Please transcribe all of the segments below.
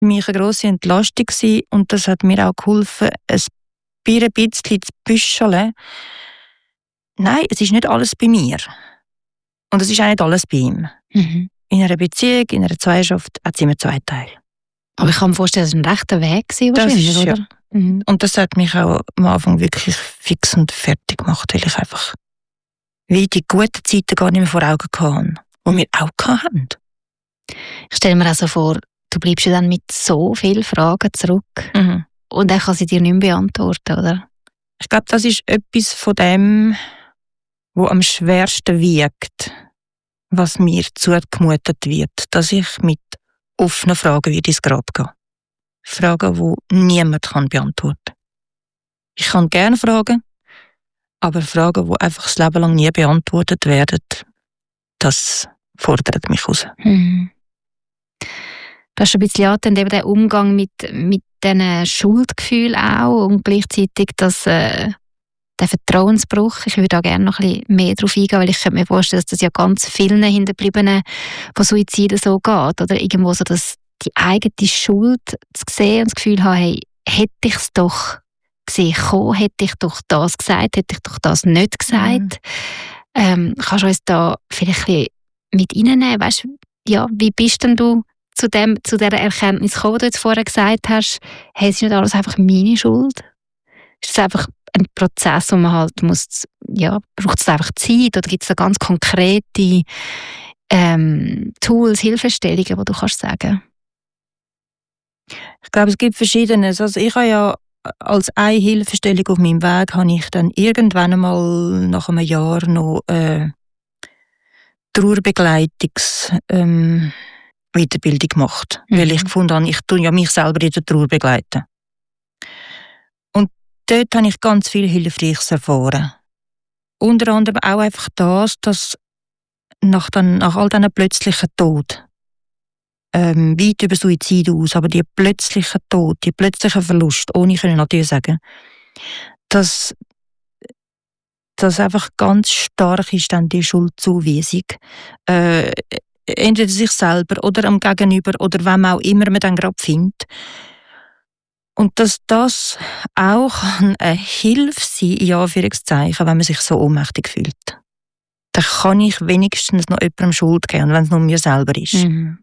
mich eine grosse Entlastung gewesen und das hat mir auch geholfen, ein bisschen zu büscheln. Nein, es ist nicht alles bei mir. Und es ist auch nicht alles bei ihm. Mhm. In einer Beziehung, in einer Zweierschaft hat es immer zwei Teile. Aber ich kann mir vorstellen, das war ein rechter Weg wahrscheinlich, Das ist, oder? ja. Mhm. Und das hat mich auch am Anfang wirklich fix und fertig gemacht, weil ich einfach wie die guten Zeiten gar nicht mehr vor Augen hatte, die wir auch hatten. Ich stelle mir auch so vor, du bleibst ja dann mit so vielen Fragen zurück Mhm. und er kann sie dir nicht mehr beantworten, oder? Ich glaube, das ist etwas von dem, was am schwersten wiegt, was mir zugemutet wird, dass ich mit offenen Fragen wieder ins Grab gehe. Fragen, die niemand beantworten kann. Ich kann gerne fragen, aber Fragen, die einfach das Leben lang nie beantwortet werden, das fordert mich raus. Mhm. Du hast ein bisschen angetönt, eben den Umgang mit diesen Schuldgefühlen auch und gleichzeitig der Vertrauensbruch. Ich würde da gerne noch ein bisschen mehr darauf eingehen, weil ich könnte mir vorstellen, dass das ja ganz vielen Hinterbliebenen von Suiziden so geht. Oder irgendwo so, dass die eigene Schuld zu sehen und das Gefühl haben, hey, hätte ich es doch gesehen kommen, hätte ich doch das gesagt, hätte ich doch das nicht gesagt. Kannst du uns da vielleicht ein bisschen mit reinnehmen? Weißt, ja, wie bist denn du zu dieser Erkenntnis gekommen, die du jetzt vorher gesagt hast, hey, es ist nicht alles einfach meine Schuld? Ist es einfach ein Prozess, wo man halt muss, ja, braucht es einfach Zeit oder gibt es da ganz konkrete Tools, Hilfestellungen, die du kannst sagen? Ich glaube, es gibt Verschiedenes. Also ich habe ja als eine Hilfestellung auf meinem Weg habe ich dann irgendwann einmal nach einem Jahr noch Trauerbegleitungs Weiterbildung gemacht, weil ich gefunden habe, ich tue ja mich selber in der Trauer begleiten. Und dort habe ich ganz viel Hilfreiches erfahren. Unter anderem auch einfach das, dass nach all diesen plötzlichen Tod, weit über Suizid aus, aber die plötzlichen Tod, die plötzlichen Verlust, ohne ich natürlich sagen, dass einfach ganz stark ist dann die Schuldzuweisung. Entweder sich selber oder am Gegenüber oder wem auch immer man dann gerade findet. Und dass das auch eine Hilfe sein, in Anführungszeichen, wenn man sich so ohnmächtig fühlt. Dann kann ich wenigstens noch jemandem Schuld geben, wenn es nur mir selber ist. Mhm.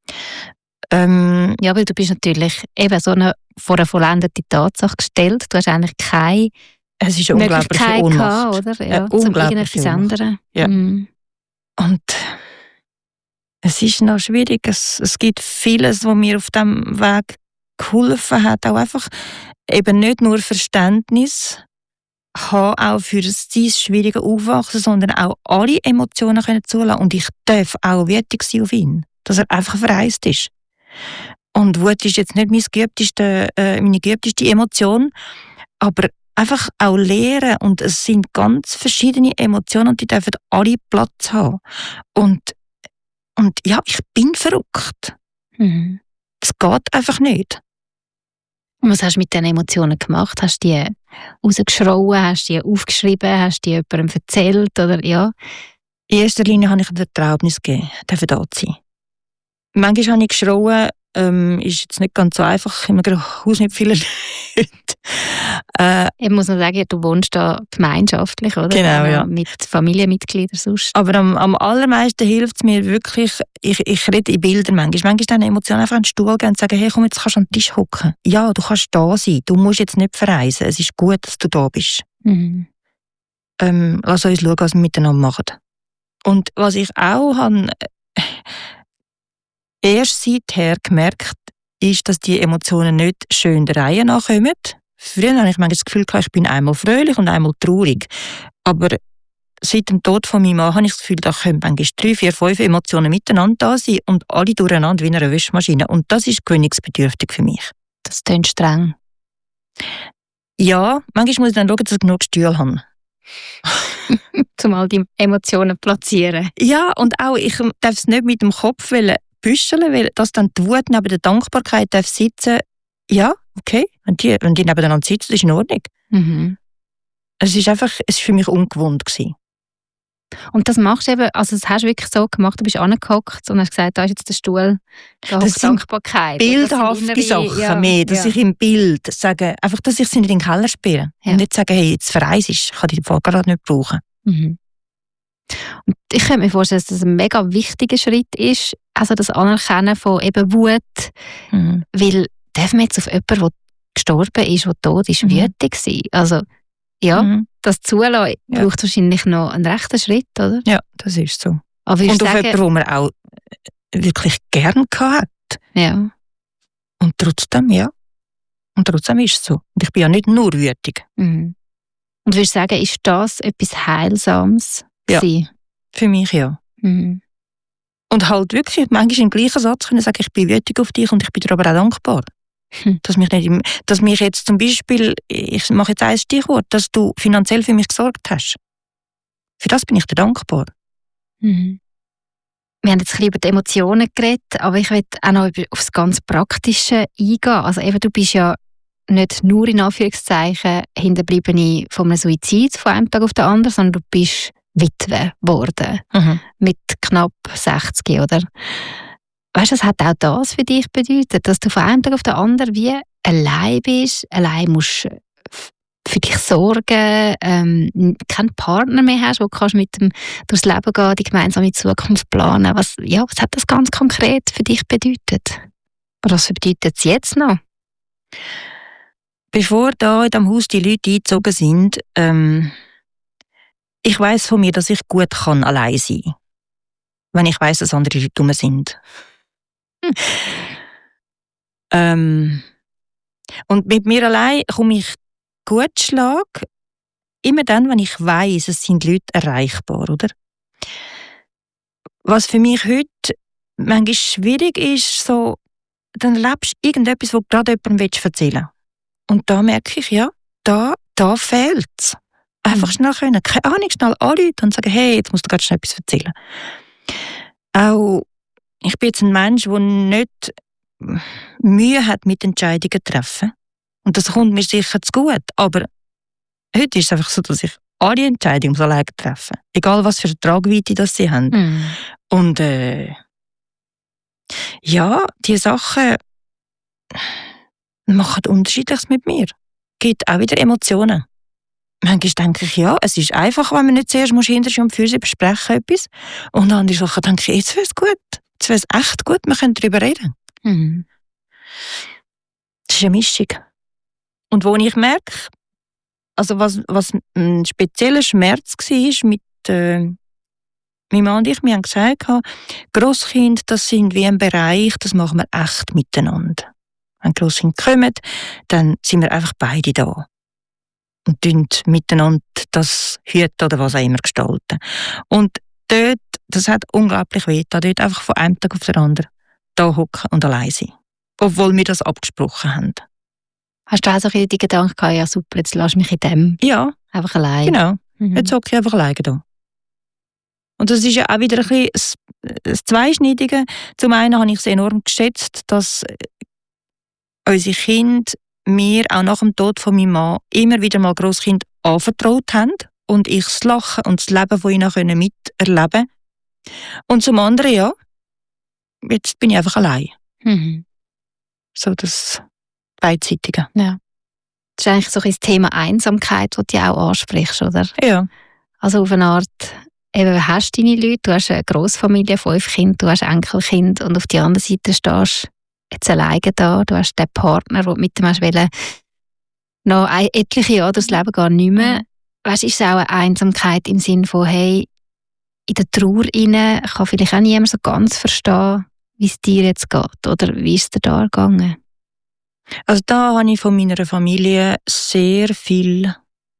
Ja, weil du bist natürlich eben vor eine vollendete Tatsache gestellt. Du hast eigentlich keine es ist eine unglaubliche Ohnmacht. Oder? Ja, zum irgendetwas ändern. Ja. Mhm. Und es ist noch schwierig. Es gibt vieles, was mir auf diesem Weg geholfen hat. Auch einfach eben nicht nur Verständnis haben, auch für sein schwierige Aufwachsen, sondern auch alle Emotionen können zulassen. Und ich darf auch wütig sein auf ihn, dass er einfach verreist ist. Und Wut ist jetzt nicht meine geübteste Emotion, aber einfach auch lernen. Und es sind ganz verschiedene Emotionen und die dürfen alle Platz haben. Und ja, ich bin verrückt. Mhm. Es geht einfach nicht. Und was hast du mit diesen Emotionen gemacht? Hast du die rausgeschrauen, hast du die aufgeschrieben, hast du die jemandem erzählt? Oder, ja? In erster Linie habe ich eine Erlaubnis gegeben, dürfen da sein. Manchmal habe ich geschrauen, ist jetzt nicht ganz so einfach, im Haus nicht viele Leute. Ich muss noch sagen, du wohnst da gemeinschaftlich, oder? Genau, ja. Mit Familienmitgliedern sonst. Aber am allermeisten hilft es mir wirklich, ich rede in Bildern manchmal. Manchmal eine Emotion einfach an den Stuhl gehen und sagen, hey, komm, jetzt kannst du an den Tisch hocken. Ja, du kannst da sein, du musst jetzt nicht verreisen. Es ist gut, dass du da bist. Mhm. Lass uns schauen, was wir miteinander machen. Und was ich auch habe, erst seither gemerkt, ist, dass die Emotionen nicht schön der Reihe nachkommen. Früher hatte ich manchmal das Gefühl, ich bin einmal fröhlich und einmal traurig. Aber seit dem Tod von meinem Mann habe ich das Gefühl, da können manchmal 3, 4, 5 Emotionen miteinander da sein und alle durcheinander wie in einer Wäschmaschine. Und das ist gewöhnungsbedürftig für mich. Das klingt streng. Ja, manchmal muss ich dann schauen, dass ich genug Stühle habe. Um all die Emotionen zu platzieren. Ja, und auch, ich darf es nicht mit dem Kopf büscheln, weil dass dann die Wut neben der Dankbarkeit darf sitzen. Ja, okay, wenn die nebeneinander sitzen, ist in Ordnung. Mhm. Es war für mich ungewohnt gewesen. Und das machst du eben, also das hast du wirklich so gemacht, du bist angehockt und hast gesagt, da ist jetzt der Stuhl, da Das hockt Dankbarkeit. bildhafte Sachen mehr, dass ich im Bild sage, einfach, dass ich sie nicht in den Keller sperre. Ja. Und nicht sagen, hey, jetzt verreist ich kann die Folge gerade nicht brauchen. Mhm. Und ich könnte mir vorstellen, dass das ein mega wichtiger Schritt ist, also das Anerkennen von eben Wut, weil darf man jetzt auf jemanden, der gestorben ist, der tot ist, wütig sein? Also ja, das Zulassen braucht wahrscheinlich noch einen rechten Schritt, oder? Ja, das ist so. Aber und auf jemanden, den man auch wirklich gern hat. Ja. Und trotzdem, ja. Und trotzdem ist es so. Und ich bin ja nicht nur wütig. Mhm. Und würdest du sagen, ist das etwas Heilsames gewesen? Ja, für mich ja. Mhm. Und halt wirklich manchmal im gleichen Satz können sagen, ich bin wütig auf dich und ich bin dir aber auch dankbar. Dass mich jetzt zum Beispiel, ich mache jetzt ein Stichwort, dass du finanziell für mich gesorgt hast. Für das bin ich dir dankbar. Mhm. Wir haben jetzt ein bisschen über die Emotionen geredet, aber ich will auch noch auf das ganz Praktische eingehen. Also eben, du bist ja nicht nur in Anführungszeichen Hinterbliebene von einem Suizid von einem Tag auf den anderen, sondern du bist Witwe geworden. Mit knapp 60, oder? Weißt du, was hat auch das für dich bedeutet, dass du von einem Tag auf den anderen wie allein bist, allein musst für dich sorgen, keinen Partner mehr hast, wo du kannst mit dem durchs Leben gehen, die gemeinsame Zukunft planen. Was hat das ganz konkret für dich bedeutet? Oder was bedeutet es jetzt noch? Bevor da in diesem Haus die Leute eingezogen sind, ich weiss von mir, dass ich gut kann allein sein kann. Wenn ich weiss, dass andere Leute dumm sind. Und mit mir allein komme ich gut Schlag, immer dann, wenn ich weiss, es sind Leute erreichbar, oder? Was für mich heute manchmal schwierig ist, so, dann erlebst du irgendetwas, wo du gerade jemandem erzählen willst. Und da merke ich, ja, da fehlt es. Einfach schnell können, keine Ahnung, schnell anrufen und sagen, hey, jetzt musst du gerade schnell etwas erzählen. Auch, ich bin jetzt ein Mensch, der nicht Mühe hat mit Entscheidungen zu treffen. Und das kommt mir sicher zu gut. Aber heute ist es einfach so, dass ich alle Entscheidungen alleine treffen muss. Egal, was für eine Tragweite das sie haben. Und ja, die Sachen machen Unterschiedliches mit mir. Gibt auch wieder Emotionen. Manchmal denke ich, ja, es ist einfach, wenn man nicht zuerst hinterher und für sie besprechen etwas. Und andere Sachen denke ich, jetzt wäre es gut. Jetzt wäre es echt gut, wir können darüber reden. Das ist eine Mischung. Und wo ich merke, also was ein spezieller Schmerz war mit meinem Mann und ich, wir haben gesagt, Grosskinder, das sind wie ein Bereich, das machen wir echt miteinander. Wenn Grosskinder kommen, dann sind wir einfach beide da. Und tun miteinander das hüten oder was auch immer gestalten. Und dort, das hat unglaublich weh, dort einfach von einem Tag auf den anderen da hocken und allein sein. Obwohl wir das abgesprochen haben. Hast du auch so die Gedanken gehabt, ja super, jetzt lass mich in dem einfach allein? Genau, jetzt hocke ich einfach alleine da. Und das ist ja auch wieder ein bisschen das Zweischneidige. Zum einen habe ich es enorm geschätzt, dass unsere Kinder mir auch nach dem Tod von meinem Mann immer wieder mal Grosskind anvertraut haben und ich das Lachen und das Leben von ihnen miterleben konnte. Und zum anderen, ja, jetzt bin ich einfach allein. So das Beidseitige. Ja. Das ist eigentlich so ein Thema Einsamkeit, das du ja auch ansprichst, oder? Ja. Also auf eine Art, eben, du hast deine Leute, du hast eine Grossfamilie, 5 Kinder, du hast Enkelkind und auf der anderen Seite stehst du jetzt alleine da, du hast den Partner, den du mit dem hast wollen, noch etliche Jahre durchs Leben gar nicht mehr. Weißt, ist es auch eine Einsamkeit im Sinne von, hey, in der Trauer rein kann vielleicht auch niemand so ganz verstehen, wie es dir jetzt geht, oder wie ist es dir da gegangen? Also da habe ich von meiner Familie sehr viel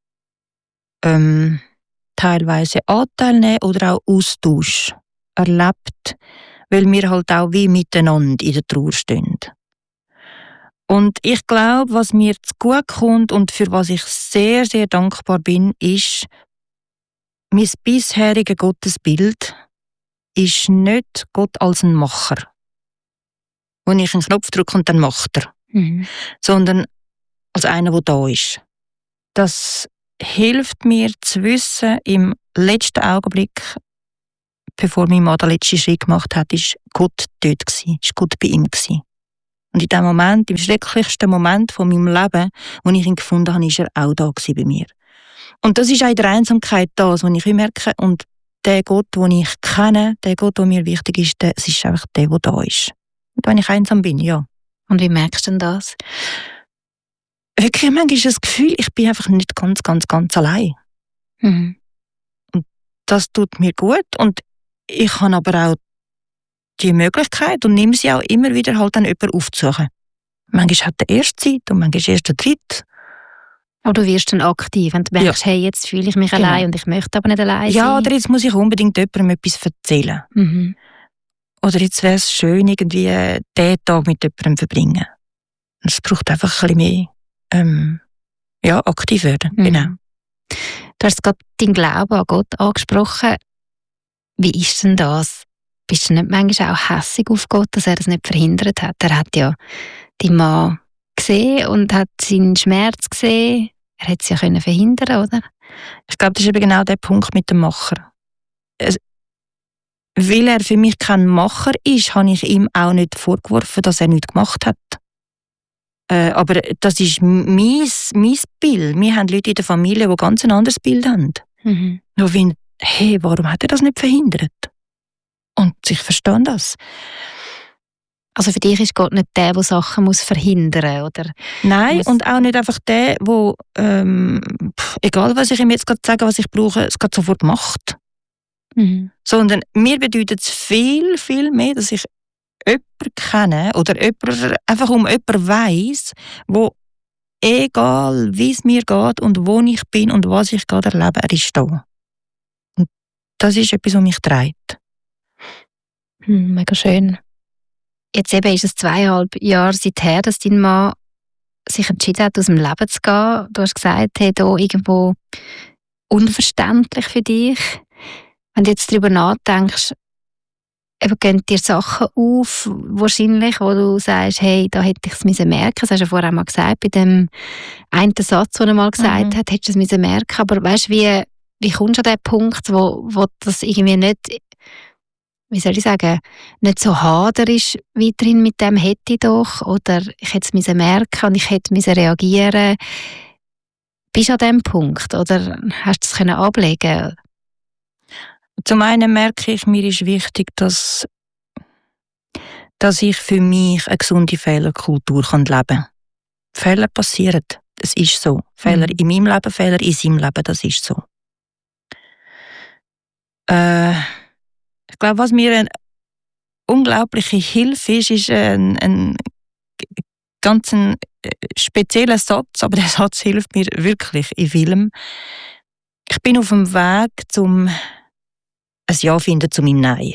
teilweise Anteil nehmen oder auch Austausch erlebt, weil wir halt auch wie miteinander in der Trauer stehen. Und ich glaube, was mir zu gut kommt und für was ich sehr, sehr dankbar bin, ist, mein bisheriges Gottesbild ist nicht Gott als ein Macher, wo ich einen Knopf drücke und dann macht er, sondern als einer, der da ist. Das hilft mir zu wissen, im letzten Augenblick, bevor mein Mann den letzten Schritt gemacht hat, ist Gott dort gewesen, ist Gott bei ihm gewesen. Und in dem Moment, im schrecklichsten Moment von meinem Leben, wo ich ihn gefunden habe, ist er auch da gewesen bei mir. Und das ist auch in der Einsamkeit das, was ich merke. Und der Gott, den ich kenne, der Gott, der mir wichtig ist, es ist einfach der da ist. Und wenn ich einsam bin, ja. Und wie merkst du denn das? Wirklich, manchmal ist das Gefühl, ich bin einfach nicht ganz allein. Mhm. Und das tut mir gut. Und ich habe aber auch die Möglichkeit und nehme sie auch immer wieder halt dann jemanden aufzusuchen. Manchmal hat der erste Zeit und manchmal erst der dritte. Aber du wirst dann aktiv und merkst, hey, jetzt fühle ich mich allein und ich möchte aber nicht allein sein. Ja, oder jetzt muss ich unbedingt jemandem etwas erzählen. Mhm. Oder jetzt wäre es schön, irgendwie diesen Tag mit jemandem zu verbringen. Es braucht einfach ein bisschen mehr aktiv werden. Mhm. Genau. Du hast gerade deinen Glauben an Gott angesprochen. Wie ist denn das? Bist du nicht manchmal auch hässig auf Gott, dass er das nicht verhindert hat? Er hat ja deinen Mann gesehen und hat seinen Schmerz gesehen. Er hätte es ja verhindern können, oder? Ich glaube, das ist eben genau der Punkt mit dem Macher. Weil er für mich kein Macher ist, habe ich ihm auch nicht vorgeworfen, dass er nichts gemacht hat. Aber das ist mein Bild. Wir haben Leute in der Familie, die ganz ein anderes Bild haben. Mhm. Nur wenn, hey, warum hat er das nicht verhindert? Und ich verstehe das. Also für dich ist Gott nicht der Sachen muss verhindern, oder? Nein, und auch nicht einfach der, egal was ich ihm jetzt gerade sage, was ich brauche, es gerade sofort macht. Mhm. Sondern mir bedeutet es viel, viel mehr, dass ich jemanden kenne oder einfach um jemanden weiss, wo egal wie es mir geht und wo ich bin und was ich gerade erlebe, er ist da. Und das ist etwas, was mich trägt. Mega schön. Jetzt eben ist es 2,5 Jahre seither, dass dein Mann sich entschieden hat, aus dem Leben zu gehen. Du hast gesagt, hey, da irgendwo unverständlich für dich. Wenn du jetzt darüber nachdenkst, eben gehen dir Sachen auf, wahrscheinlich, wo du sagst, hey, da hätte ich es merken müssen. Das hast du ja vorher mal gesagt, bei dem einen Satz, den er mal gesagt hat, hättest du es merken müssen. Aber weißt du, wie kommst du an den Punkt, wo das irgendwie nicht, wie soll ich sagen, nicht so hader ist weiterhin mit dem hätte ich doch, oder ich hätte es merken und ich hätte reagieren. Bist du an diesem Punkt, oder hast du es ablegen? Zum einen merke ich, mir ist wichtig, dass ich für mich eine gesunde Fehlerkultur leben kann. Fehler passieren, das ist so. Fehler in meinem Leben, Fehler in seinem Leben, das ist so. Ich glaube, was mir eine unglaubliche Hilfe ist ein ganz spezieller Satz, aber der Satz hilft mir wirklich in vielem. Ich bin auf dem Weg, ein Ja zu finden zu meinem Nein.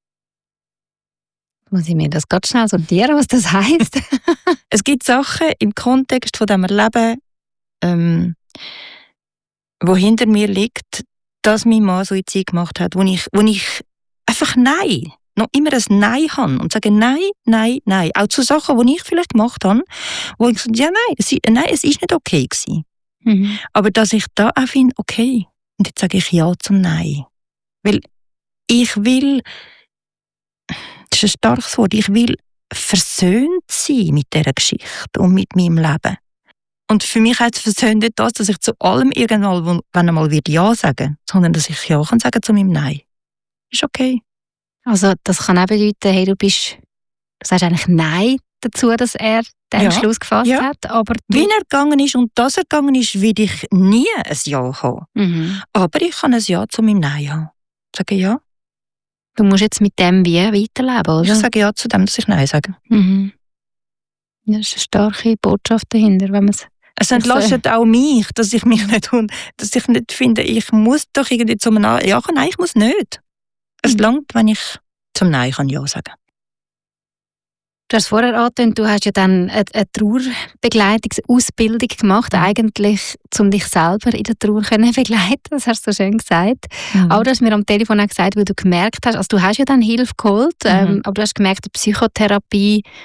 Muss ich mir das ganz schnell sortieren, was das heisst? Es gibt Sachen im Kontext von diesem Leben, wo hinter mir liegt, dass mein Mann Suizid gemacht hat, wo ich einfach Nein, noch immer ein Nein habe und sage Nein, Nein, Nein. Auch zu Sachen, die ich vielleicht gemacht habe, wo ich sage, ja, nein, es ist nicht okay gewesen. Mhm. Aber dass ich da auch finde, okay, und jetzt sage ich Ja zum Nein. Weil ich will, das ist ein starkes Wort, ich will versöhnt sein mit dieser Geschichte und mit meinem Leben. Und für mich heißt versöhnt nicht das, dass ich zu allem irgendwann, wenn einmal wird Ja sagen, sondern dass ich Ja kann sagen zu meinem Nein. Ist okay. Also das kann auch bedeuten, hey, du sagst eigentlich Nein dazu, dass er den Entschluss gefasst hat. Aber wie er gegangen ist und dass er gegangen ist, will ich nie ein Ja haben. Mhm. Aber ich kann ein Ja zu meinem Nein haben. Ich sage Ja. Du musst jetzt mit dem wie weiterleben, oder? Ich sage Ja zu dem, dass ich Nein sage. Mhm. Das ist eine starke Botschaft dahinter, wenn man es entlastet auch mich, dass ich mich dass ich nicht finde, ich muss doch irgendwie zum Nein. Ja, nein, ich muss nicht. Es langt, wenn ich zum Nein kann Ja sagen. Du hast vorher angetönt, du hast ja dann eine Trauerbegleitungsausbildung gemacht, eigentlich, um dich selber in der Trauer zu begleiten. Das hast du so schön gesagt. Aber du hast mir am Telefon auch gesagt, weil du gemerkt hast, also du hast ja dann Hilfe geholt, aber du hast gemerkt, die Psychotherapie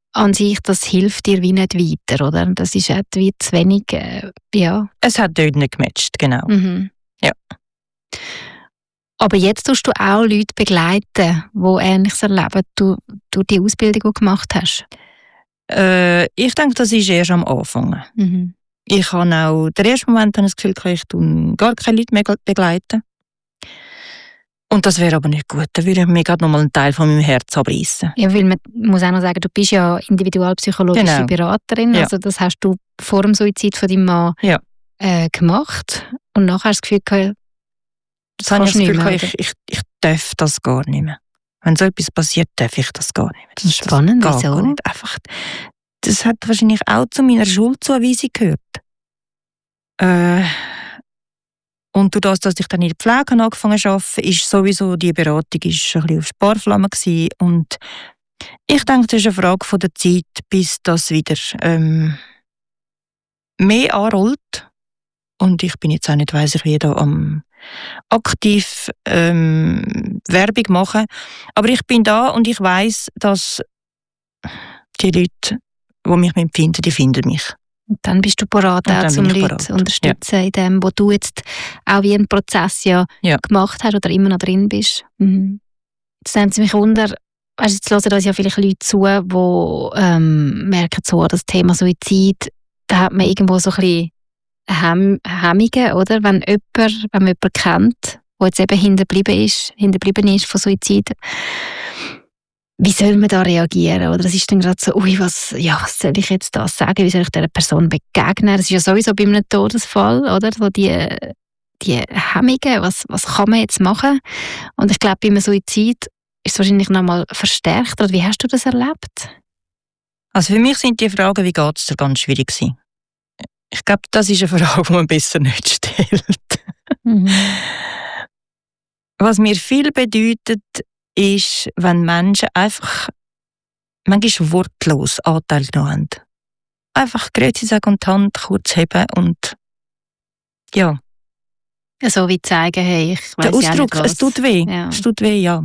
an sich, das hilft dir wie nicht weiter, oder? Das ist halt wie zu wenig, ja. Es hat dort nicht gematcht, genau. Mhm. Ja. Aber jetzt tust du auch Leute begleiten, die Ähnliches erleben, durch die Ausbildung, die du gemacht hast. Ich denke, das ist erst am Anfang. Mhm. Ich habe auch, den ersten Moment habe ich das Gefühl, ich tue gar keine Leute mehr begleiten. Und das wäre aber nicht gut. Dann würde ich mir gerade nochmal einen Teil von meinem Herz abreißen. Ja, weil man muss auch noch sagen, du bist ja individualpsychologische Beraterin. Ja. Also das hast du vor dem Suizid von deinem Mann gemacht. Und nachher hast du das Gefühl gehabt, das habe ich das Gefühl gehabt, ich darf das gar nicht mehr. Wenn so etwas passiert, darf ich das gar nicht mehr. Das ist spannend, das wieso? Gar nicht. Einfach, das hat wahrscheinlich auch zu meiner Schuldzuweisung gehört. Und durch das, dass ich dann in der Pflege angefangen zu arbeiten, ist sowieso die Beratung ist ein bisschen auf Sparflamme gewesen. Und ich denke, das ist eine Frage von der Zeit, bis das wieder mehr anrollt. Und ich bin jetzt auch nicht, weiss ich, wie da am aktiv Werbung machen. Aber ich bin da und ich weiss, dass die Leute, die mich empfinden, die finden mich. Und dann bist du bereit, auch um Leute zu unterstützen, in dem, wo du jetzt auch wie einen Prozess gemacht hast oder immer noch drin bist. Mhm. Jetzt nimmt es mich wunder, weißt, jetzt hören uns ja vielleicht Leute zu, die merken so, das Thema Suizid, da hat man irgendwo so ein bisschen Hemmungen, oder? Wenn man jemanden kennt, der jetzt eben hinterblieben ist von Suizid, wie soll man da reagieren? Oder es ist dann gerade so, was soll ich jetzt da sagen? Wie soll ich dieser Person begegnen? Das ist ja sowieso bei einem Todesfall, oder? So die Hemmungen, was kann man jetzt machen? Und ich glaube, bei einem Suizid ist es wahrscheinlich noch mal verstärkt. Oder wie hast du das erlebt? Also für mich sind die Fragen, wie geht es dir, ganz schwierig gewesen. Ich glaube, das ist eine Frage, die man besser nicht stellt. Mhm. Was mir viel bedeutet, ist, wenn Menschen einfach manchmal wortlos Anteil genommen haben. Einfach Grüezi sagen und die Hand kurz heben und ja. So wie zeigen, hey, ich weiss der Ausdruck, ja nicht was. Es tut weh. Ja. Es tut weh, ja.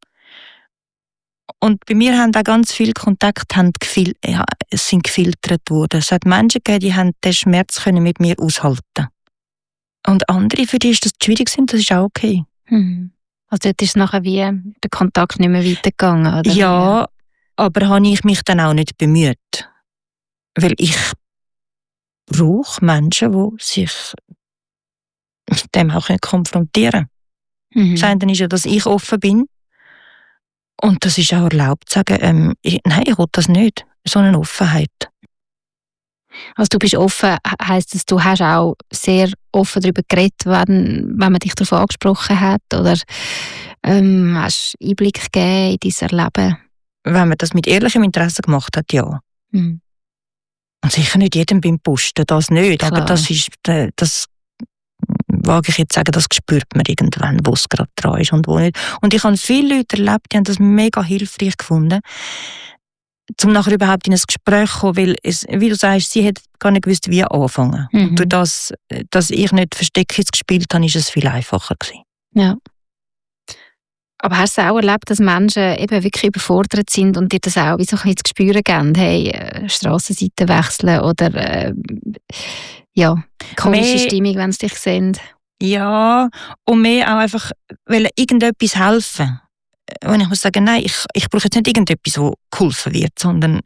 Und bei mir haben auch ganz viele Kontakte sind gefiltert worden. Es hat Menschen gegeben, die haben den Schmerz mit mir aushalten. Und andere, für die ist das schwierig, das ist auch okay. Mhm. Also dort ist es nachher wie der Kontakt nicht mehr weitergegangen, oder? Ja, aber habe ich mich dann auch nicht bemüht. Weil ich brauche Menschen, die sich mit dem auch konfrontieren können. Das eine ist ja, dass ich offen bin. Und das ist auch erlaubt zu sagen, nein, ich will das nicht. So eine Offenheit. Also du bist offen, heisst das, du hast auch sehr offen darüber geredet, wenn man dich darauf angesprochen hat? Oder hast du Einblick gegeben in dein Erleben? Wenn man das mit ehrlichem Interesse gemacht hat, ja. Mhm. Und sicher nicht jedem beim Posten, das nicht. Klar. Aber das wage ich jetzt sagen, das spürt man irgendwann, wo es gerade dran ist und wo nicht. Und ich habe viele Leute erlebt, die haben das mega hilfreich gefunden, um nachher überhaupt in ein Gespräch zu kommen, weil wie du sagst, sie hätten gar nicht gewusst, wie anfangen. Mhm. Und durch das, dass ich nicht Versteckis gespielt habe, ist es viel einfacher gewesen. Ja. Aber hast du auch erlebt, dass Menschen eben wirklich überfordert sind und dir das auch wie so ein bisschen zu spüren geben? Hey, Strassenseite wechseln oder komische Stimmung, wenn sie dich sehen? Ja, und mehr auch einfach irgendetwas helfen. Wenn ich muss sagen, nein, ich brauche jetzt nicht irgendetwas, wo geholfen wird, sondern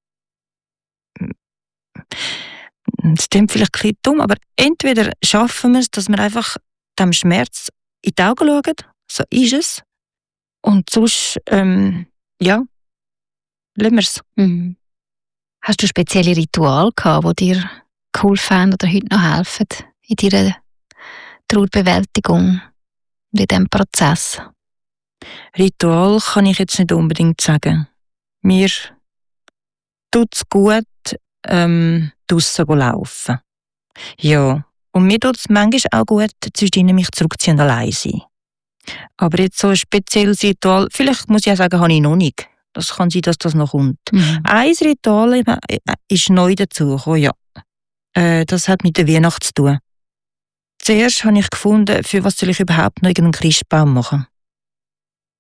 es klingt vielleicht ein bisschen dumm, aber entweder schaffen wir es, dass wir einfach dem Schmerz in die Augen schauen, so ist es, und sonst, lassen wir es. Mhm. Hast du spezielle Rituale gehabt, die dir geholfen haben oder heute noch helfen in deiner Trauerbewältigung und in diesem Prozess? Ritual kann ich jetzt nicht unbedingt sagen. Mir tut es gut, draussen laufen. Ja. Und mir tut es manchmal auch gut, zwischen mich zurückziehen und allein sein. Aber jetzt so ein spezielles Ritual, vielleicht muss ich auch sagen, habe ich noch nicht. Das kann sein, dass das noch kommt. Mhm. Ein Ritual ist neu dazugekommen, ja. Das hat mit der Weihnacht zu tun. Zuerst habe ich gefunden, für was soll ich überhaupt noch irgendeinen Christbaum machen.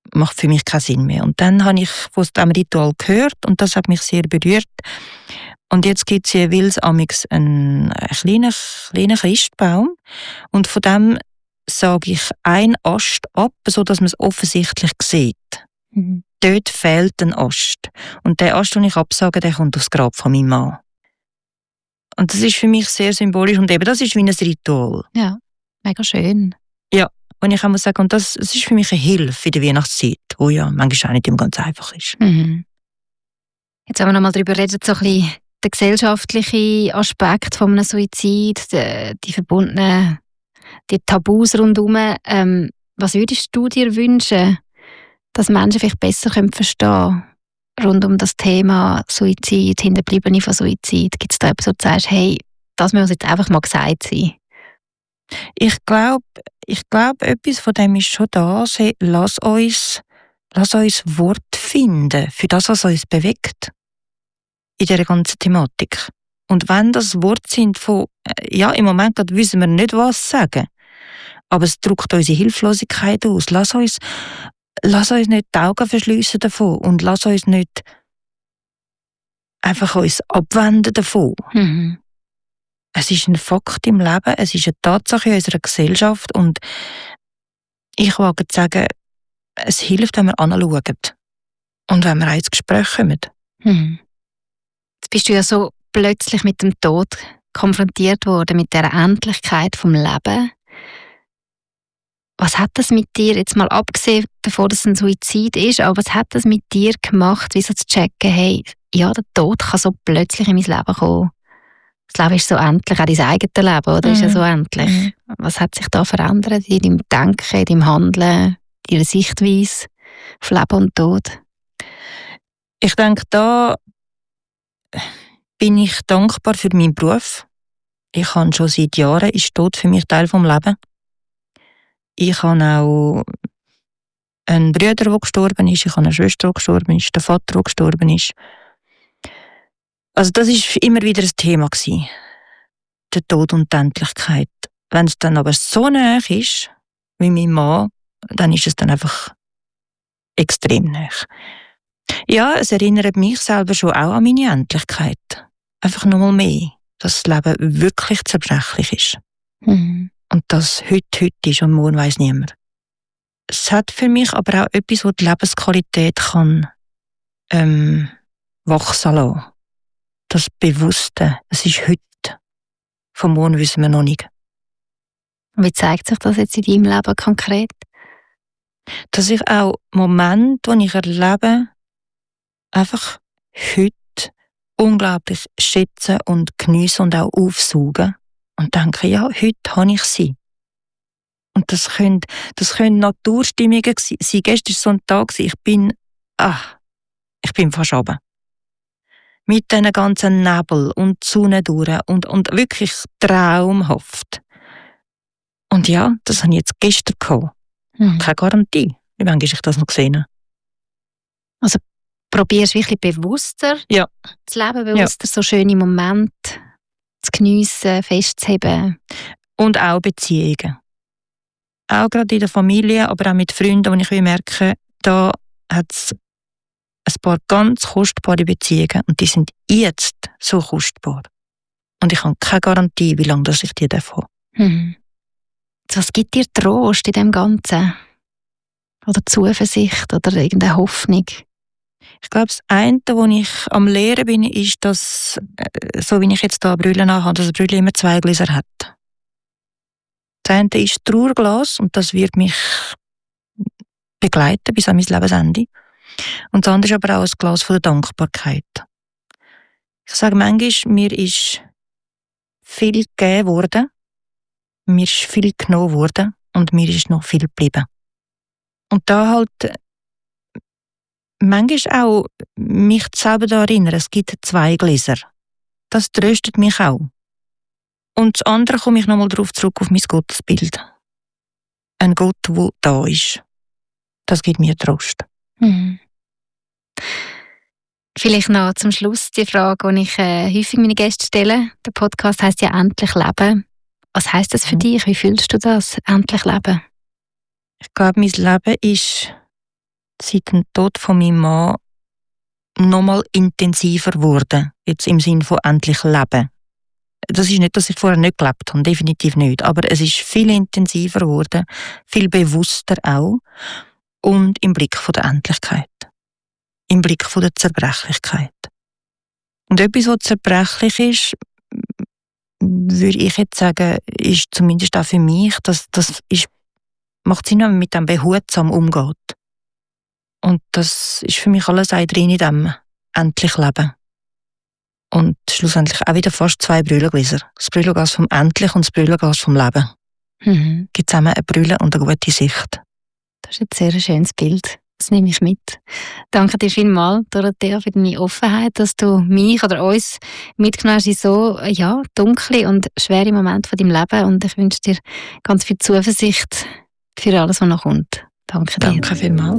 macht für mich keinen Sinn mehr. Und dann habe ich von diesem Ritual gehört und das hat mich sehr berührt. Und jetzt gibt es hier wills einen kleinen Christbaum und von dem sage ich einen Ast ab, sodass man es offensichtlich sieht. Mhm. Dort fehlt ein Ast. Und der Ast, den ich absage, der kommt aufs Grab von meinem Mann. Und das ist für mich sehr symbolisch und eben das ist wie ein Ritual. Ja, mega schön. Ja, und ich kann mal sagen, und das ist für mich eine Hilfe in der Weihnachtszeit, wo ja manchmal auch nicht immer ganz einfach ist. Mhm. Jetzt wollen wir noch mal darüber reden, so ein bisschen der gesellschaftliche Aspekt von einem Suizid, die verbundenen, die Tabus rundherum. Was würdest du dir wünschen, dass Menschen vielleicht besser verstehen können, rund um das Thema Suizid, Hinterbliebene von Suizid? Gibt es da etwas, wo du sagst, hey, das muss jetzt einfach mal gesagt sein? Ich glaube, etwas von dem ist schon da. Hey, lass uns Wort finden für das, was uns bewegt in dieser ganzen Thematik. Und wenn das Wort sind von, ja, im Moment gerade wissen wir nicht, was sagen, aber es drückt unsere Hilflosigkeit aus. Lass uns nicht die Augen verschliessen davon und lass uns nicht einfach uns abwenden davon. Mhm. Es ist ein Fakt im Leben, es ist eine Tatsache in unserer Gesellschaft und ich wage zu sagen, es hilft, wenn wir anschauen und wenn wir auch ins Gespräch kommen. Mhm. Jetzt bist du ja so plötzlich mit dem Tod konfrontiert worden, mit der Endlichkeit vom Leben. Was hat das mit dir, jetzt mal abgesehen davon, dass es ein Suizid ist, aber was hat das mit dir gemacht, wie so zu checken, hey, ja, der Tod kann so plötzlich in mein Leben kommen. Das Leben ist so endlich, auch dein eigenes Leben, oder? Ist ja so endlich. Mhm. Was hat sich da verändert in deinem Denken, in deinem Handeln, in deiner Sichtweise auf Leben und Tod? Ich denke, da bin ich dankbar für meinen Beruf. Ich habe schon seit Jahren, ist Tod für mich Teil des Lebens. Ich habe auch einen Bruder, der gestorben ist, ich habe eine Schwester, die gestorben ist, der Vater, der gestorben ist. Also das war immer wieder ein Thema gewesen, der Tod und die Endlichkeit. Wenn es dann aber so nah ist, wie mein Mann, dann ist es dann einfach extrem nah. Ja, es erinnert mich selber schon auch an meine Endlichkeit. Einfach nochmal mehr, dass das Leben wirklich zerbrechlich ist. Mhm. Und dass heute ist und morgen weiss niemand. Es hat für mich aber auch etwas, das die Lebensqualität kann wachsen lassen. Das Bewusste, es ist heute. Von morgen wissen wir noch nicht. Und wie zeigt sich das jetzt in deinem Leben konkret? Dass ich auch Momente, die ich erlebe, einfach heute unglaublich schätze und geniesse und auch aufsauge. Und denke, ja, heute habe ich sie. Und das können Naturstimmungen sein. Gestern war so ein Tag, ich bin fast runter. Mit diesen ganzen Nebel und die Sonne durch und wirklich traumhaft. Und ja, das habe ich jetzt gestern gehabt. Mhm. Keine Garantie, wie lange ich das noch gesehen habe. Also probierst wirklich bewusster Ja. zu leben, bewusster so schöne Momente zu geniessen, festzuheben. Und auch Beziehungen. Auch gerade in der Familie, aber auch mit Freunden, wo ich merke, da hat es ein paar ganz kostbare Beziehungen und die sind jetzt so kostbar. Und ich habe keine Garantie, wie lange das ich die habe. Mhm. Was gibt dir Trost in dem Ganzen? Oder Zuversicht oder irgendeine Hoffnung? Ich glaube, das eine, wo ich am Lehren bin, ist, dass, so wie ich jetzt hier Brille habe, dass ein Brille immer 2 Gläser hat. Das eine ist Trauerglas und das wird mich begleiten bis an mein Lebensende. Und das andere ist aber auch ein Glas von der Dankbarkeit. Ich sage manchmal, mir ist viel gegeben worden, mir ist viel genommen worden und mir ist noch viel geblieben. Und da halt manchmal auch mich selber daran erinnern, es gibt 2 Gläser. Das tröstet mich auch. Und das andere komme ich nochmal darauf zurück auf mein Gottesbild. Ein Gott, der da ist. Das gibt mir Trost. Mhm. Vielleicht noch zum Schluss die Frage, die ich häufig meine Gäste stelle. Der Podcast heisst ja «Endlich leben». Was heisst das für dich? Wie fühlst du das, endlich leben? Ich glaube, mein Leben ist seit dem Tod von meinem Mann nochmal intensiver geworden. Jetzt im Sinne von endlich leben. Das ist nicht, dass ich vorher nicht gelebt habe, definitiv nicht. Aber es ist viel intensiver geworden, viel bewusster auch. Und im Blick von der Endlichkeit. Im Blick von der Zerbrechlichkeit. Und etwas, was zerbrechlich ist, würde ich jetzt sagen, ist zumindest auch für mich, macht Sinn, wenn man mit dem behutsam umgeht. Und das ist für mich alles auch drin in dem endlich Leben. Und schlussendlich auch wieder fast 2 Brüllegläser. Das Brülleglas vom Endlich und das Brülleglas vom Leben. Mhm. Gibt zusammen eine Brille und eine gute Sicht. Das ist ein sehr schönes Bild. Das nehme ich mit. Danke dir vielmals, Dorothea, für deine Offenheit, dass du mich oder uns mitgenommen hast in so dunkle und schwere Momente von deinem Leben. Und ich wünsche dir ganz viel Zuversicht für alles, was noch kommt. Danke dir. Danke vielmals.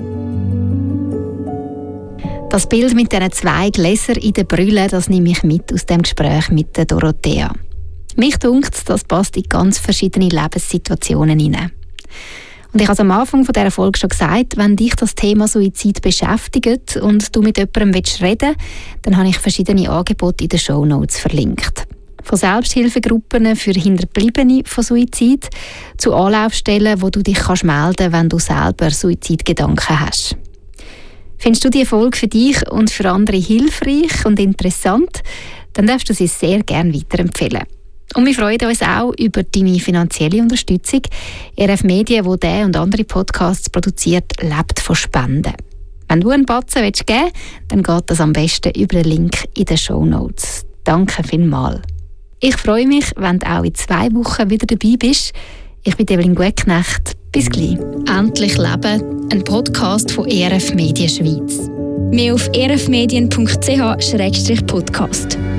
Das Bild mit diesen 2 Gläsern in der Brille, das nehme ich mit aus dem Gespräch mit der Dorothea. Mich dunkt, das passt in ganz verschiedene Lebenssituationen hinein. Und ich habe am Anfang von dieser Folge schon gesagt, wenn dich das Thema Suizid beschäftigt und du mit jemandem reden willst, dann habe ich verschiedene Angebote in den Shownotes verlinkt. Von Selbsthilfegruppen für Hinterbliebene von Suizid zu Anlaufstellen, wo du dich melden kannst, wenn du selber Suizidgedanken hast. Findest du diese Folge für dich und für andere hilfreich und interessant, dann darfst du sie sehr gerne weiterempfehlen. Und wir freuen uns auch über deine finanzielle Unterstützung. RF Medien, die diesen und andere Podcasts produziert, lebt von Spenden. Wenn du einen Batzen geben willst, dann geht das am besten über den Link in den Shownotes. Danke vielmals. Ich freue mich, wenn du auch in 2 Wochen wieder dabei bist. Ich bin Evelyn Gutknecht. Bis gleich. Endlich leben, ein Podcast von ERF Medien Schweiz. Mehr auf erfmedien.ch/podcast.